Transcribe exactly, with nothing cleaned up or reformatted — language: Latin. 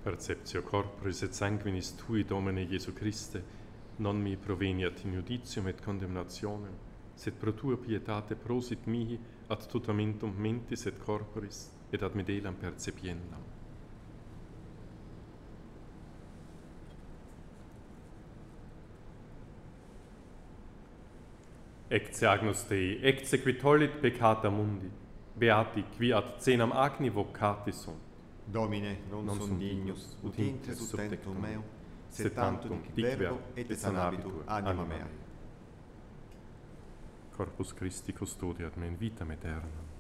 Perceptio corporis et sanguinis tui, Domine Iesu Christe, non mi proveniat in judicium et condemnationem, sed pro tua pietate prosit mihi ad tutamentum mentis et corporis, et ad medelam percepiendam. Ecce agnus Dei, ecce qui tollit peccata mundi, beati qui ad cenam agni vocati sunt. Domine, non, non sum dignus, ut intres ut tentum meo, sed tantum dic verbo et sanabitur anima mea. Corpus Christi custodiat me in vitam aeternam.